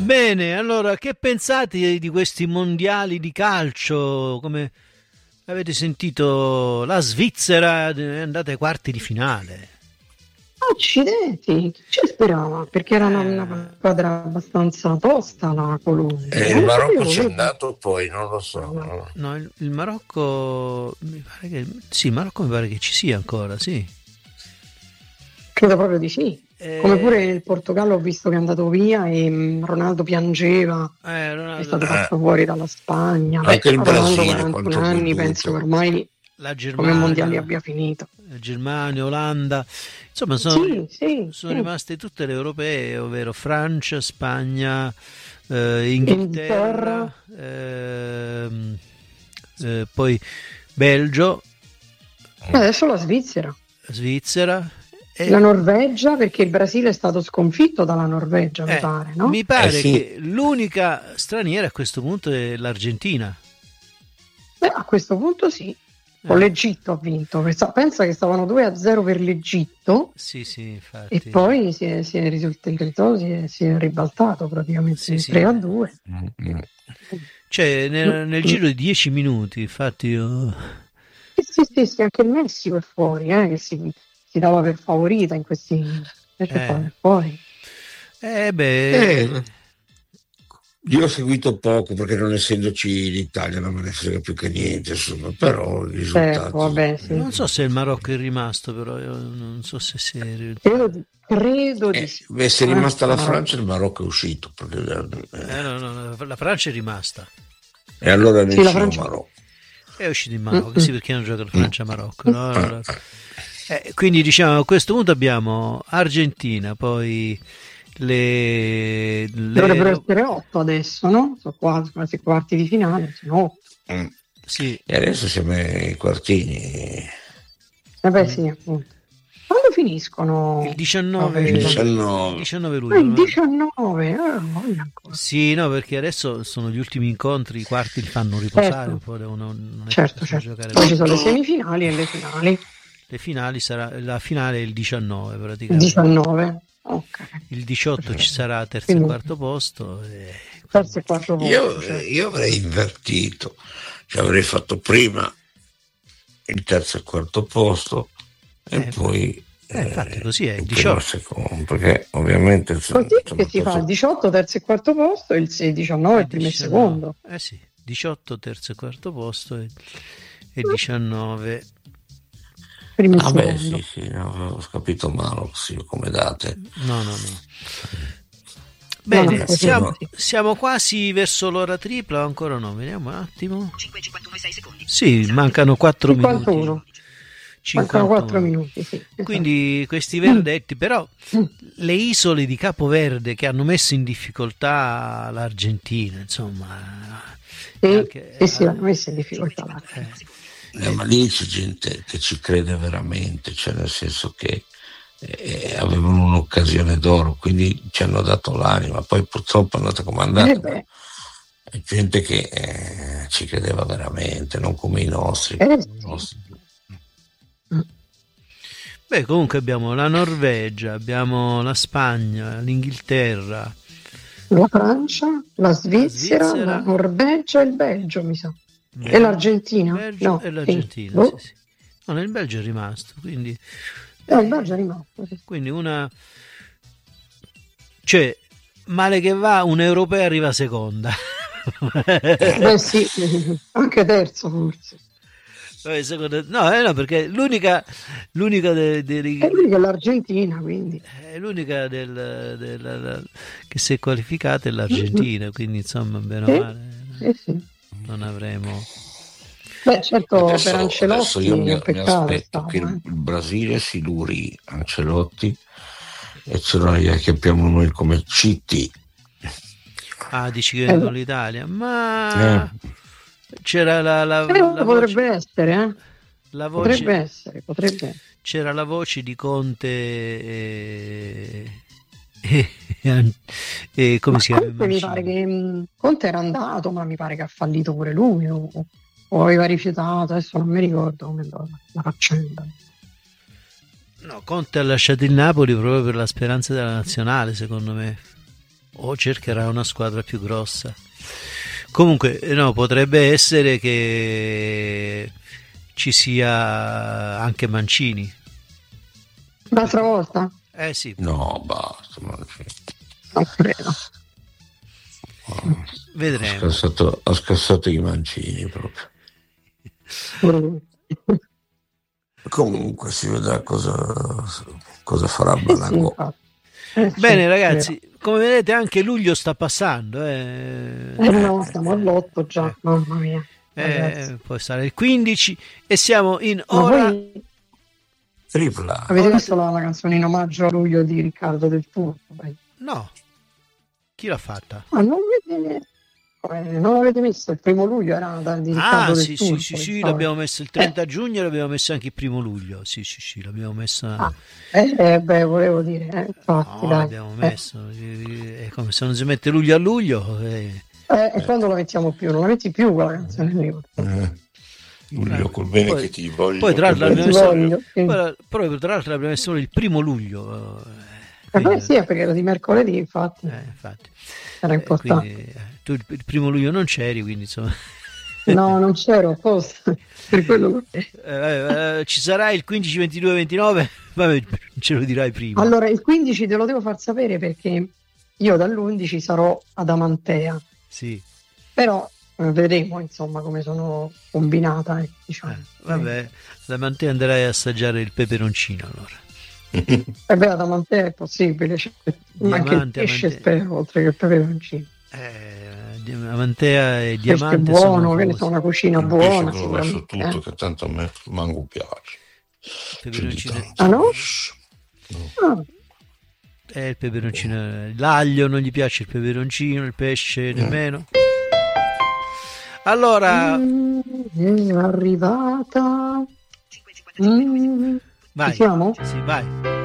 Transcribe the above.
Bene, allora, che pensate di questi mondiali di calcio? Come avete sentito, la Svizzera è andata ai quarti di finale. Accidenti, chi ci sperava? Perché era una Eh, squadra abbastanza tosta la Colombia. Il Non lo Marocco sapevo, c'è vedi? andato poi, non lo so. No. no, il Marocco, mi pare che, sì, il Marocco mi pare che ci sia ancora, sì. Credo proprio di sì. Come pure Eh, il Portogallo ho visto che è andato via e Ronaldo piangeva, è stato Ronaldo, fatto fuori dalla Spagna. Beh, Anche il Ronaldo Brasile 41 quanto ha anni, penso che venduto. ormai la come mondiali Germania, abbia finito. Germania, Olanda, insomma Sì, sì, sono sì. rimaste tutte le europee, ovvero Francia, Spagna, Inghilterra, Inghilterra, poi Belgio, e adesso la Svizzera. Svizzera La e Norvegia, perché il Brasile è stato sconfitto dalla Norvegia, mi pare, no? mi pare Sì, che l'unica straniera a questo punto è l'Argentina. Beh, a questo punto sì. Con Eh, l'Egitto ha vinto. Pensa che stavano 2-0 per l'Egitto sì, sì, e infatti. poi il risultato si è ribaltato Sì, praticamente sì. 3-2. Cioè, nel Mm. giro di 10 minuti, infatti io... Sì, sì, sì, anche il Messico è fuori, che si dava per favorita in questi... Invece Eh, poi è fuori. beh... io ho seguito poco perché non essendoci l'Italia non me ne frega più che niente, insomma, però i Certo, risultati. vabbè, sì. Non so se il Marocco è rimasto, però io non so se si è... Credo di sì. Beh, se è rimasta la Marocco. Francia, il Marocco è uscito. no, no, la Francia è rimasta. E allora ne Sì, la usciva Francia. Marocco. È uscito in Marocco, sì, Mm-mm. perché non gioca la Mm. Francia-Marocco, no? Allora, quindi diciamo a questo punto abbiamo Argentina, poi Dovrebbero essere 8 adesso, no? Sono quasi quarti di finale, sono 8. Mm. sì, E adesso siamo ai quartini. Beh, sì, appunto. Quando finiscono il la 19, partita? il 19. 19 Il luglio. 19, voglio ancora. Sì, no, perché adesso sono gli ultimi incontri, i quarti li fanno riposare, Certo, poi non è che certo, possono certo. giocare Poi ci sono le dopo. semifinali e le finali. Le finali la finale è il 19 Il praticamente. 19, ok. Il 18 ci sarà terzo e Quindi quarto posto. E terzo e quindi... quarto posto, Io, certo. io avrei invertito, cioè avrei fatto prima il terzo e quarto posto e poi infatti così è il il primo e il 18. secondo, perché ovviamente Così insomma, che si fa il 18 terzo e quarto posto, il 19 Il il primo e 19. secondo. Sì, 18 terzo e quarto posto e 19. Primo e beh sì, secondo. sì, no, ho capito male sì, come date. No, no, no. No, no, Bene, così, Però, così. siamo quasi verso l'ora tripla, ancora no, vediamo un attimo. Sì, mancano 4 minuti. 51. Mancano 4 51. minuti, sì, esatto. Quindi questi Mm. verdetti, però Mm. le isole di Capo Verde che hanno messo in difficoltà l'Argentina, insomma, e Sì, anche, sì, sì, l'hanno messa in difficoltà. ma lì c'è gente che ci crede veramente, cioè nel senso che avevano un'occasione d'oro, quindi ci hanno dato l'anima, poi purtroppo è andata come è andata. Beh, È gente che ci credeva veramente, non come i nostri. sì. Beh, comunque abbiamo la Norvegia, abbiamo la Spagna, l'Inghilterra, La Francia, la la Svizzera, la Svizzera, Norvegia e il Belgio, mi sa. E il l'Argentina? Belgio No, e sì. l'Argentina, sì, Boh. sì. No, il Belgio è rimasto, quindi, No, il Belgio è rimasto, sì. quindi una... Cioè, male che va, un europeo arriva seconda. Beh sì, anche terzo forse. No, perché l'unica E lui che è l'Argentina, quindi. è l'unica che si è qualificata è l'Argentina, quindi insomma, bene o Sì, male, sì, sì. non avremo... Beh, certo, per Adesso io Ancelotti è un mi peccato, è aspetto che stato, il Brasile si duri Ancelotti e ce lo chiappiamo noi come CT. Dici che Beh. con l'Italia, ma c'era la Potrebbe voce, essere, la potrebbe voce, essere, potrebbe essere. c'era la voce di Conte e come Ma si chiama? Conte mi pare Mancini. che Conte era andato, ma mi pare che ha fallito pure lui o aveva rifiutato, adesso non mi ricordo come andava la faccenda. No, Conte ha lasciato il Napoli proprio per la speranza della nazionale, secondo me. o cercherà una squadra più grossa. Comunque, no, potrebbe essere che ci sia anche Mancini. Un'altra volta? Sì. No, basta. Mancini. Non credo. Vedremo. Ha scassato i Mancini proprio. Comunque si vedrà cosa farà Balago. Bene ragazzi, come vedete anche luglio sta passando. No, siamo all'8 già, mamma mia. Poi sarà il 15 e siamo in ora tripla. Avete visto la canzone in omaggio a luglio di Riccardo Del Turco? No, chi l'ha fatta? Non l'avete messo? Il 1° luglio era di Riccardo Del Turco. Sì, l'abbiamo messo il 30 giugno e l'abbiamo messo anche il 1° luglio. Sì, l'abbiamo messa. Volevo dire, infatti, dai. L'abbiamo messo. È come se non si mette luglio a luglio. E quando la mettiamo più? Non la metti più quella canzone lì. Luglio, col bene che ti voglio. Poi tra l'altro proprio tra l'altro l'abbiamo messo il 1° luglio. Sì, perché era di mercoledì, infatti. Era importante. Quindi, tu il 1° luglio non c'eri, quindi insomma. No, non c'ero apposta. Per quello ci sarà il 15, 22, 29? Vabbè, ce lo dirai prima. Allora, il 15 te lo devo far sapere perché io dall'11 sarò ad Amantea. Sì. Però vedremo insomma come sono combinata. Diciamo. Vabbè, da Amantea andrai a assaggiare il peperoncino allora. Ad Amantea è possibile, anche il pesce spero, oltre che il peperoncino. Amantea e Diamante pesce buono, che ne so, una cucina buona. Su tutto, che tanto a me manco piace. Peperoncino. No? Il peperoncino, l'aglio non gli piace, il peperoncino, il pesce nemmeno. Allora è arrivata. Vai. Siamo? Sì, vai.